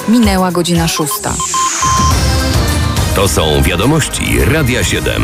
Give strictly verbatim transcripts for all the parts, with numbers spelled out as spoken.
Minęła godzina szósta. To są wiadomości Radia siedem.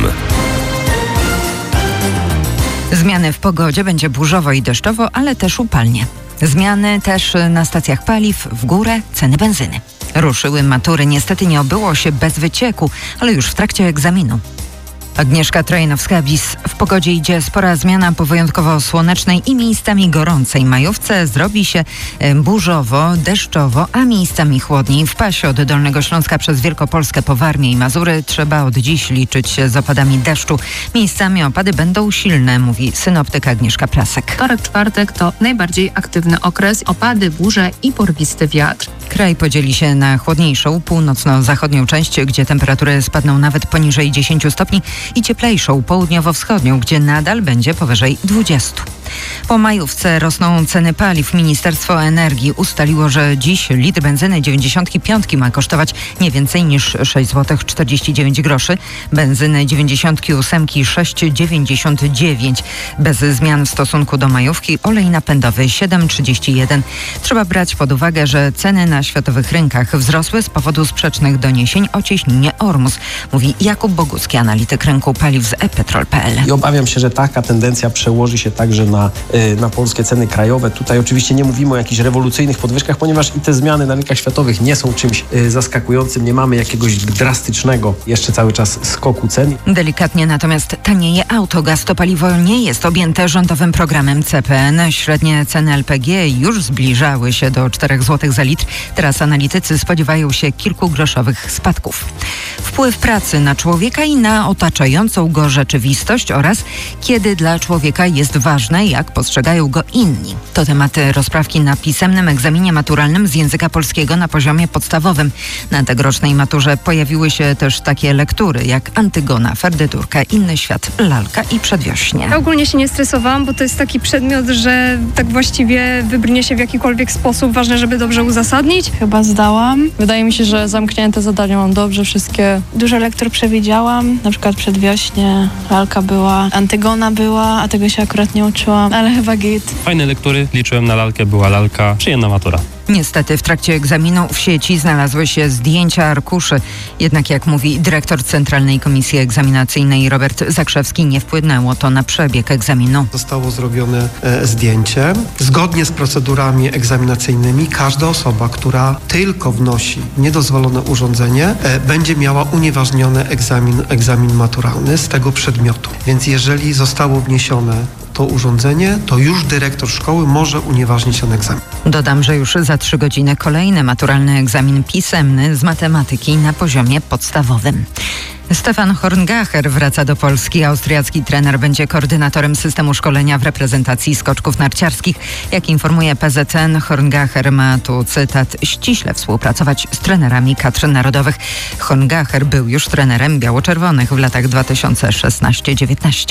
Zmiany w pogodzie, będzie burzowo i deszczowo, ale też upalnie. Zmiany też na stacjach paliw, w górę ceny benzyny. Ruszyły matury, niestety nie obyło się bez wycieku, ale już w trakcie egzaminu. Agnieszka Trojanowska-Bis. W pogodzie idzie spora zmiana po wyjątkowo słonecznej i miejscami gorącej majówce. Zrobi się burzowo, deszczowo, a miejscami chłodniej. W pasie od Dolnego Śląska przez Wielkopolskę po Warmię i Mazury trzeba od dziś liczyć się z opadami deszczu. Miejscami opady będą silne, mówi synoptyk Agnieszka Prasek. Wtorek, czwartek to najbardziej aktywny okres. Opady, burze i porwisty wiatr. Kraj podzieli się na chłodniejszą północno-zachodnią część, gdzie temperatury spadną nawet poniżej dziesięć stopni, i cieplejszą południowo-wschodnią, gdzie nadal będzie powyżej dwudziestu. Po majówce rosną ceny paliw. Ministerstwo Energii ustaliło, że dziś litr benzyny dziewięćdziesiątki piątki ma kosztować nie więcej niż sześć złotych czterdzieści dziewięć groszy, benzyny dziewięćdziesiątki ósemki sześć złotych dziewięćdziesiąt dziewięć. Bez zmian w stosunku do majówki olej napędowy siedem złotych trzydzieści jeden. Trzeba brać pod uwagę, że ceny na światowych rynkach wzrosły z powodu sprzecznych doniesień o cieśninie Ormus, mówi Jakub Bogucki, analityk rynku paliw z e petrol kropka pe el. I obawiam się, że taka tendencja przełoży się także na, na polskie ceny krajowe. Tutaj oczywiście nie mówimy o jakichś rewolucyjnych podwyżkach, ponieważ i te zmiany na rynkach światowych nie są czymś zaskakującym. Nie mamy jakiegoś drastycznego jeszcze cały czas skoku cen. Delikatnie natomiast tanieje autogaz. To paliwo nie jest objęte rządowym programem C P N. Średnie ceny el pe gie już zbliżały się do czterech złotych za litr. Teraz analitycy spodziewają się kilkugroszowych spadków. Wpływ pracy na człowieka i na otaczającą go rzeczywistość oraz kiedy dla człowieka jest ważne, jak postrzegają go inni. To tematy rozprawki na pisemnym egzaminie maturalnym z języka polskiego na poziomie podstawowym. Na tegorocznej maturze pojawiły się też takie lektury jak Antygona, Ferdyturka, Inny świat, Lalka i Przedwiośnie. Ja ogólnie się nie stresowałam, bo to jest taki przedmiot, że tak właściwie wybrnie się w jakikolwiek sposób. Ważne, żeby dobrze uzasadnić. Chyba zdałam. Wydaje mi się, że zamknięte zadania mam dobrze wszystkie. Dużo lektur przewidziałam, na przykład Przedwiośnie, Lalka była, Antygona była, a tego się akurat nie uczyłam, ale chyba git. Fajne lektury, liczyłem na Lalkę, była Lalka, przyjemna matura. Niestety w trakcie egzaminu w sieci znalazły się zdjęcia arkuszy. Jednak jak mówi dyrektor Centralnej Komisji Egzaminacyjnej Robert Zakrzewski, nie wpłynęło to na przebieg egzaminu. Zostało zrobione e, zdjęcie. Zgodnie z procedurami egzaminacyjnymi każda osoba, która tylko wnosi niedozwolone urządzenie, e, będzie miała unieważniony egzamin, egzamin maturalny z tego przedmiotu. Więc jeżeli zostało wniesione to urządzenie, to już dyrektor szkoły może unieważnić ten egzamin. Dodam, że już za trzy godziny kolejny maturalny egzamin pisemny z matematyki na poziomie podstawowym. Stefan Horngacher wraca do Polski. Austriacki trener będzie koordynatorem systemu szkolenia w reprezentacji skoczków narciarskich. Jak informuje P Z N, Horngacher ma tu, cytat, ściśle współpracować z trenerami kadr narodowych. Horngacher był już trenerem biało-czerwonych w latach dwa tysiące szesnaście dziewiętnaście.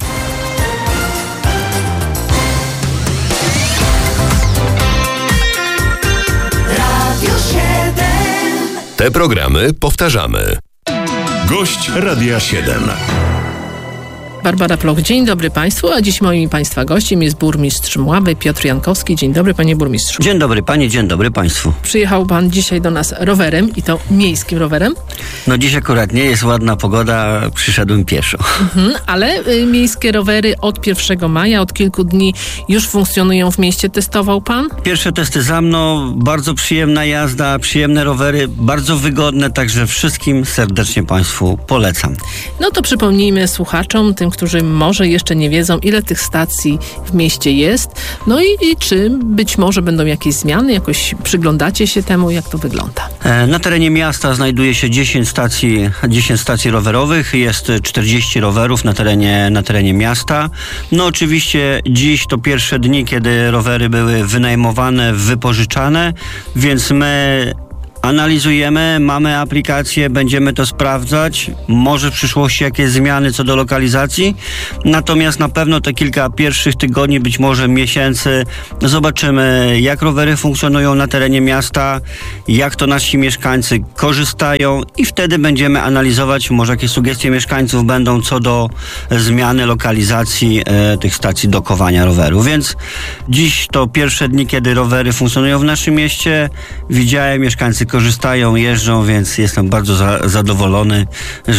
Te programy powtarzamy. Gość Radia siedem. Barbara Ploch, dzień dobry Państwu, a dziś moim Państwa gościem jest burmistrz Mławy Piotr Jankowski. Dzień dobry Panie Burmistrzu. Dzień dobry Panie, dzień dobry Państwu. Przyjechał Pan dzisiaj do nas rowerem i to miejskim rowerem? No dziś akurat nie jest ładna pogoda, przyszedłem pieszo. Mhm, ale y, miejskie rowery od pierwszego maja, od kilku dni już funkcjonują w mieście. Testował Pan? Pierwsze testy za mną, bardzo przyjemna jazda, przyjemne rowery, bardzo wygodne, także wszystkim serdecznie Państwu polecam. No to przypomnijmy słuchaczom, tym, którzy może jeszcze nie wiedzą, ile tych stacji w mieście jest, no i, i czy być może będą jakieś zmiany, jakoś przyglądacie się temu, jak to wygląda? Na terenie miasta znajduje się dziesięć stacji, dziesięć stacji rowerowych, jest czterdzieści rowerów na terenie, na terenie miasta. No oczywiście dziś to pierwsze dni, kiedy rowery były wynajmowane, wypożyczane, więc my analizujemy, mamy aplikację, będziemy to sprawdzać. Może w przyszłości jakieś zmiany co do lokalizacji. Natomiast na pewno te kilka pierwszych tygodni, być może miesięcy, zobaczymy, jak rowery funkcjonują na terenie miasta, jak to nasi mieszkańcy korzystają i wtedy będziemy analizować, może jakieś sugestie mieszkańców będą co do zmiany lokalizacji e, tych stacji dokowania roweru. Więc dziś to pierwsze dni, kiedy rowery funkcjonują w naszym mieście. Widziałem, mieszkańcy korzystają. korzystają, jeżdżą, więc jestem bardzo za, zadowolony,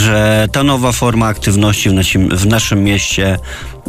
że ta nowa forma aktywności w naszym, w naszym mieście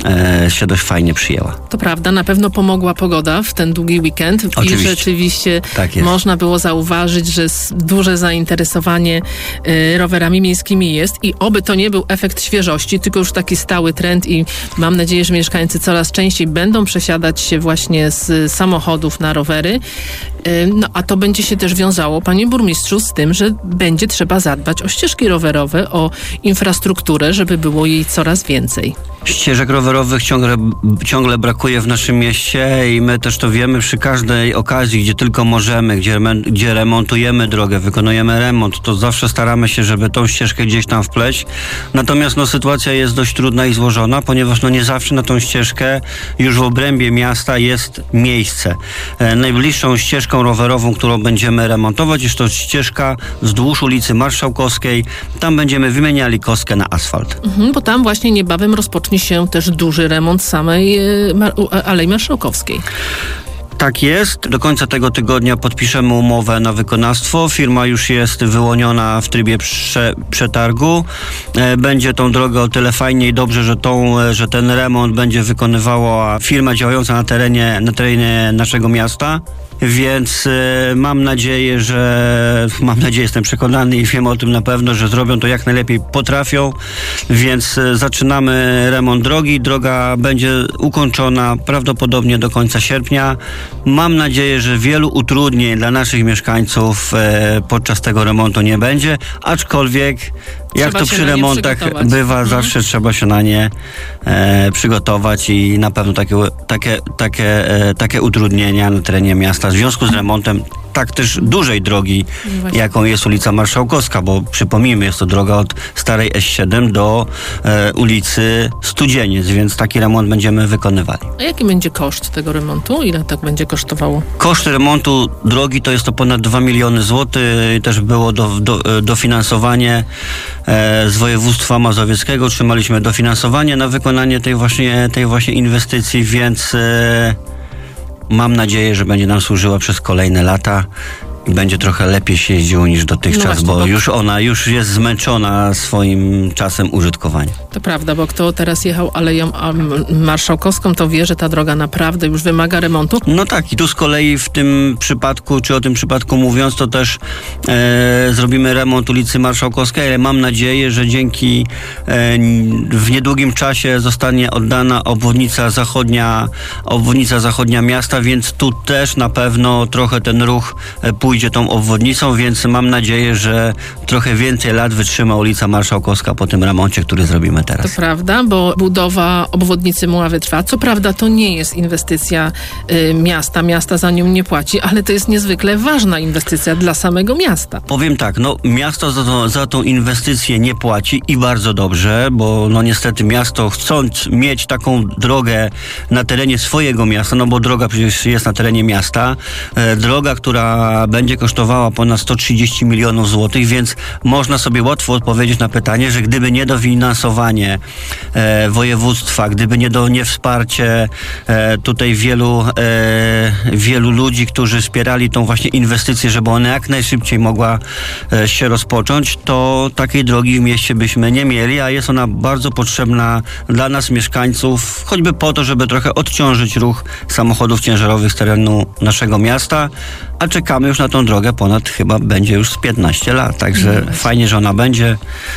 e, się dość fajnie przyjęła. To prawda, na pewno pomogła pogoda w ten długi weekend. Oczywiście. I rzeczywiście tak jest. Można było zauważyć, że duże zainteresowanie y, rowerami miejskimi jest i oby to nie był efekt świeżości, tylko już taki stały trend i mam nadzieję, że mieszkańcy coraz częściej będą przesiadać się właśnie z samochodów na rowery. Y, no a to będzie się też wiązało, panie burmistrzu, z tym, że będzie trzeba zadbać o ścieżki rowerowe, o infrastrukturę, żeby było jej coraz więcej. Ścieżek rowerowych ciągle, ciągle brakuje w naszym mieście i my też to wiemy przy każdej okazji, gdzie tylko możemy, gdzie, gdzie remontujemy drogę, wykonujemy remont, to zawsze staramy się, żeby tą ścieżkę gdzieś tam wpleść. Natomiast no, sytuacja jest dość trudna i złożona, ponieważ no, nie zawsze na tą ścieżkę już w obrębie miasta jest miejsce. E, najbliższą ścieżką rowerową, którą będziemy remontować, jest to ścieżka wzdłuż ulicy Marszałkowskiej. Tam będziemy wymieniali kostkę na asfalt. Mhm, bo tam właśnie niebawem rozpocznie się też duży remont samej y, Mar- Alei Marszałkowskiej. Tak jest. Do końca tego tygodnia podpiszemy umowę na wykonawstwo. Firma już jest wyłoniona w trybie prze, przetargu. E, będzie tą drogę o tyle fajnie i dobrze, że, tą, że ten remont będzie wykonywała firma działająca na terenie, na terenie naszego miasta. Więc y, mam nadzieję, że mam nadzieję, jestem przekonany i wiem o tym na pewno, że zrobią to jak najlepiej potrafią, więc y, zaczynamy remont drogi. Droga będzie ukończona prawdopodobnie do końca sierpnia. Mam nadzieję, że wielu utrudnień dla naszych mieszkańców y, podczas tego remontu nie będzie, aczkolwiek jak trzeba to przy remontach bywa, mhm. zawsze trzeba się na nie e, przygotować i na pewno takie, takie, takie, e, takie utrudnienia na terenie miasta w związku z remontem tak też dużej drogi, Właśnie. jaką jest ulica Marszałkowska, bo przypomnijmy, jest to droga od starej S siedem do e, ulicy Studzieniec, więc taki remont będziemy wykonywali. A jaki będzie koszt tego remontu? Ile tak będzie kosztowało? Koszt remontu drogi to jest to ponad dwa miliony złotych. Też było do, do, dofinansowanie e, z województwa mazowieckiego. Otrzymaliśmy dofinansowanie na wykonanie tej właśnie, tej właśnie inwestycji, więc e, mam nadzieję, że będzie nam służyła przez kolejne lata i będzie trochę lepiej się jeździło niż dotychczas, no właśnie, bo, bo już ona już jest zmęczona swoim czasem użytkowania. To prawda, bo kto teraz jechał Aleją Marszałkowską, to wie, że ta droga naprawdę już wymaga remontu. No tak, i tu z kolei w tym przypadku, czy o tym przypadku mówiąc, to też e, zrobimy remont ulicy Marszałkowskiej, ale mam nadzieję, że dzięki e, w niedługim czasie zostanie oddana obwodnica zachodnia, obwodnica zachodnia miasta, więc tu też na pewno trochę ten ruch e, pójdzie tą obwodnicą, więc mam nadzieję, że trochę więcej lat wytrzyma ulica Marszałkowska po tym remoncie, który zrobimy teraz. To prawda, bo budowa obwodnicy Mławy trwa. Co prawda to nie jest inwestycja y, miasta, miasta za nią nie płaci, ale to jest niezwykle ważna inwestycja dla samego miasta. Powiem tak, no miasto za, to, za tą inwestycję nie płaci i bardzo dobrze, bo no niestety miasto, chcąc mieć taką drogę na terenie swojego miasta, no bo droga przecież jest na terenie miasta, e, droga, która będzie kosztowała ponad sto trzydzieści milionów złotych, więc można sobie łatwo odpowiedzieć na pytanie, że gdyby nie dofinansowanie e, województwa, gdyby nie do nie wsparcie e, tutaj wielu, e, wielu ludzi, którzy wspierali tą właśnie inwestycję, żeby ona jak najszybciej mogła e, się rozpocząć, to takiej drogi w mieście byśmy nie mieli, a jest ona bardzo potrzebna dla nas, mieszkańców, choćby po to, żeby trochę odciążyć ruch samochodów ciężarowych z terenu naszego miasta, a czekamy już na tą drogę ponad chyba będzie już z piętnaście lat, także no fajnie, że ona będzie,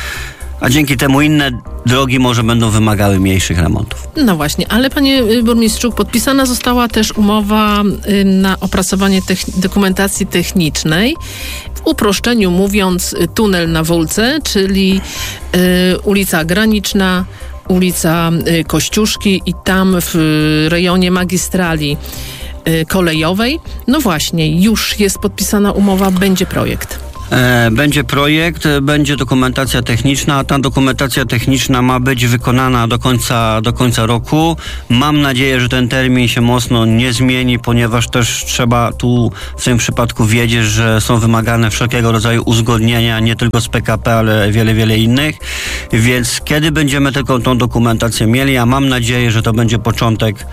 a dzięki temu inne drogi może będą wymagały mniejszych remontów. No właśnie, ale panie burmistrzu, podpisana została też umowa na opracowanie techn- dokumentacji technicznej. W uproszczeniu mówiąc, tunel na Wólce, czyli y, ulica Graniczna, ulica y, Kościuszki i tam w y, rejonie magistrali kolejowej. No właśnie, już jest podpisana umowa, będzie projekt. E, będzie projekt, będzie dokumentacja techniczna, a ta dokumentacja techniczna ma być wykonana do końca, do końca roku. Mam nadzieję, że ten termin się mocno nie zmieni, ponieważ też trzeba tu w tym przypadku wiedzieć, że są wymagane wszelkiego rodzaju uzgodnienia, nie tylko z P K P, ale wiele, wiele innych. Więc kiedy będziemy tylko tą dokumentację mieli, a mam nadzieję, że to będzie początek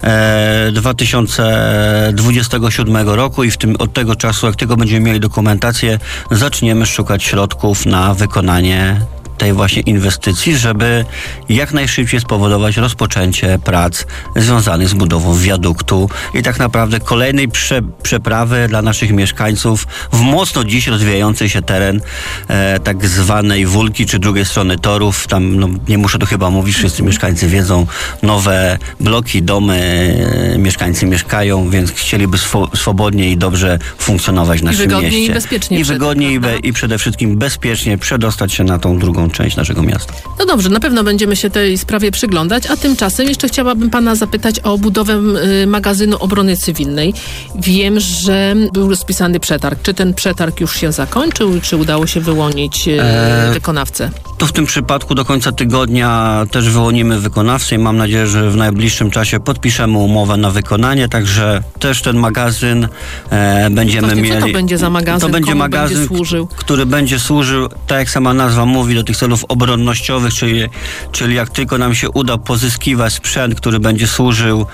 e, dwa tysiące dwudziestego siódmego roku i w tym, od tego czasu, jak tylko będziemy mieli dokumentację, zaczniemy szukać środków na wykonanie tej właśnie inwestycji, żeby jak najszybciej spowodować rozpoczęcie prac związanych z budową wiaduktu i tak naprawdę kolejnej prze, przeprawy dla naszych mieszkańców w mocno dziś rozwijający się teren e, tak zwanej Wólki czy drugiej strony torów. Tam, no, nie muszę tu chyba mówić, wszyscy mieszkańcy wiedzą, nowe bloki, domy, e, mieszkańcy mieszkają, więc chcieliby swo, swobodnie i dobrze funkcjonować w naszym mieście. I wygodnie i bezpiecznie. I wygodnie i, be, i przede wszystkim bezpiecznie przedostać się na tą drugą część naszego miasta. No dobrze, na pewno będziemy się tej sprawie przyglądać, a tymczasem jeszcze chciałabym pana zapytać o budowę y, magazynu obrony cywilnej. Wiem, że był rozpisany przetarg. Czy ten przetarg już się zakończył, czy udało się wyłonić y, eee, wykonawcę? To w tym przypadku do końca tygodnia też wyłonimy wykonawcę i mam nadzieję, że w najbliższym czasie podpiszemy umowę na wykonanie, także też ten magazyn e, będziemy Właśnie, mieli. Co to będzie za magazyn? To będzie Komu magazyn, będzie służył? który będzie służył, tak jak sama nazwa mówi, do tych celów obronnościowych, czyli, czyli jak tylko nam się uda pozyskiwać sprzęt, który będzie służył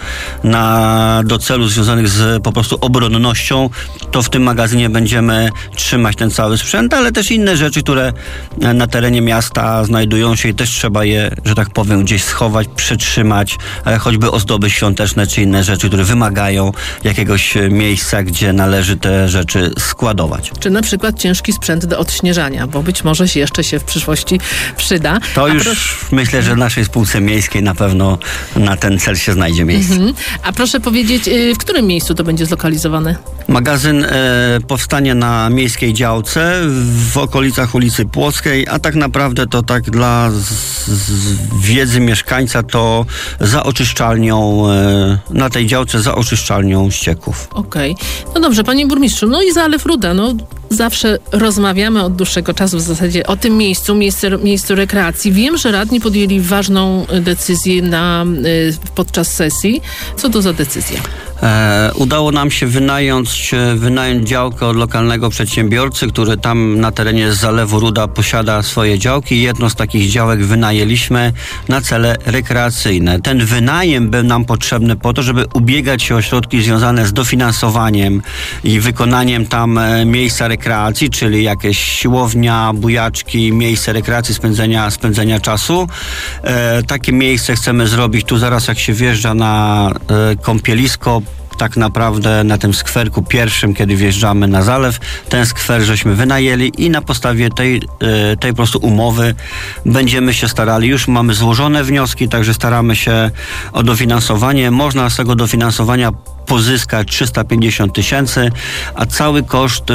na, do celów związanych z po prostu obronnością, to w tym magazynie będziemy trzymać ten cały sprzęt, ale też inne rzeczy, które na terenie miasta znajdują się i też trzeba je, że tak powiem, gdzieś schować, przetrzymać, choćby ozdoby świąteczne czy inne rzeczy, które wymagają jakiegoś miejsca, gdzie należy te rzeczy składować. Czy na przykład ciężki sprzęt do odśnieżania, bo być może się jeszcze się w przyszłości przyda. To A już proszę... myślę, że w naszej spółce miejskiej na pewno na ten cel się znajdzie miejsce. Mhm. A proszę powiedzieć, w którym miejscu to będzie zlokalizowane? Magazyn e, powstanie na miejskiej działce w okolicach ulicy Płockiej, a tak naprawdę to tak dla z, z wiedzy mieszkańca to za oczyszczalnią, e, na tej działce za oczyszczalnią ścieków. Okej. Okay. No dobrze, panie burmistrzu, no i Zalew Ruda, no zawsze rozmawiamy od dłuższego czasu w zasadzie o tym miejscu, miejscu, miejscu rekreacji. Wiem, że radni podjęli ważną decyzję na, podczas sesji. Co to za decyzja? E, udało nam się wynająć, wynająć działkę od lokalnego przedsiębiorcy, który tam na terenie Zalewu Ruda posiada swoje działki. Jedno z takich działek wynajęliśmy na cele rekreacyjne. Ten wynajem był nam potrzebny po to, żeby ubiegać się o środki związane z dofinansowaniem i wykonaniem tam miejsca rekreacji, czyli jakieś siłownia, bujaczki, miejsce rekreacji, spędzenia, spędzenia czasu. E, takie miejsce chcemy zrobić tu zaraz, jak się wjeżdża na e, kąpielisko, tak naprawdę na tym skwerku pierwszym, kiedy wjeżdżamy na zalew, ten skwer żeśmy wynajęli i na podstawie tej, tej po prostu umowy będziemy się starali. Już mamy złożone wnioski, także staramy się o dofinansowanie. Można z tego dofinansowania pozyskać trzysta pięćdziesiąt tysięcy, a cały koszt y,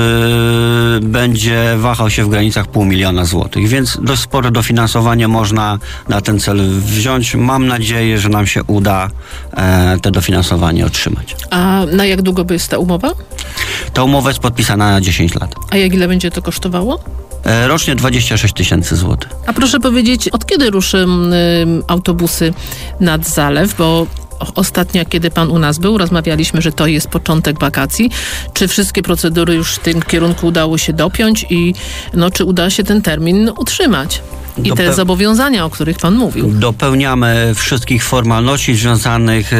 będzie wahał się w granicach pół miliona złotych, więc dość spore dofinansowanie można na ten cel wziąć. Mam nadzieję, że nam się uda e, te dofinansowanie otrzymać. A na jak długo by jest ta umowa? Ta umowa jest podpisana na dziesięć lat. A jak ile będzie to kosztowało? E, rocznie dwadzieścia sześć tysięcy złotych. A proszę powiedzieć, od kiedy ruszy y, autobusy nad Zalew, bo ostatnio, kiedy pan u nas był, rozmawialiśmy, że to jest początek wakacji. Czy wszystkie procedury już w tym kierunku udało się dopiąć i no, czy uda się ten termin utrzymać? I Dope- te zobowiązania, o których pan mówił. Dopełniamy wszystkich formalności związanych e,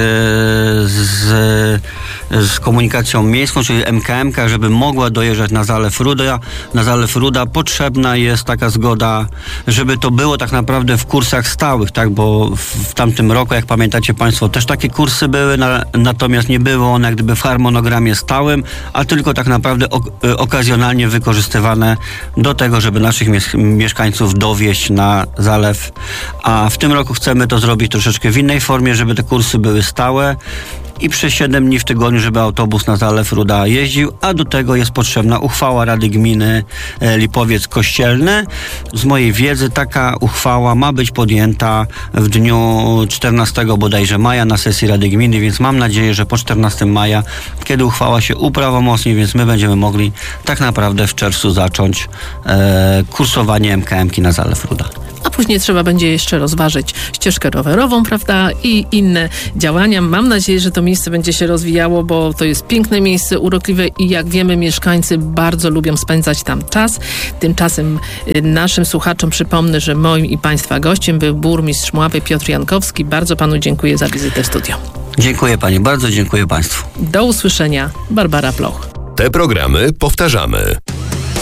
z, z komunikacją miejską, czyli M K M ka, żeby mogła dojeżdżać na Zalew Ruda. Na Zalew Ruda potrzebna jest taka zgoda, żeby to było tak naprawdę w kursach stałych, tak, bo w, w tamtym roku, jak pamiętacie państwo, też takie kursy były, na, natomiast nie było one jak gdyby w harmonogramie stałym, a tylko tak naprawdę ok, okazjonalnie wykorzystywane do tego, żeby naszych mies- mieszkańców dowieść na Zalew, a w tym roku chcemy to zrobić troszeczkę w innej formie, żeby te kursy były stałe i przez siedem dni w tygodniu, żeby autobus na Zalew Ruda jeździł, a do tego jest potrzebna uchwała Rady Gminy Lipowiec Kościelny. Z mojej wiedzy taka uchwała ma być podjęta w dniu czternastego bodajże maja na sesji Rady Gminy, więc mam nadzieję, że po czternastego maja, kiedy uchwała się uprawomocni, więc my będziemy mogli tak naprawdę w czerwcu zacząć e, kursowanie M K M ki na Zalew Ruda. A później trzeba będzie jeszcze rozważyć ścieżkę rowerową, prawda, i inne działania. Mam nadzieję, że to miejsce będzie się rozwijało, bo to jest piękne miejsce, urokliwe i jak wiemy, mieszkańcy bardzo lubią spędzać tam czas. Tymczasem y, naszym słuchaczom przypomnę, że moim i Państwa gościem był burmistrz Mławy Piotr Jankowski. Bardzo Panu dziękuję za wizytę w studio. Dziękuję Pani, bardzo dziękuję Państwu. Do usłyszenia. Barbara Ploch. Te programy powtarzamy.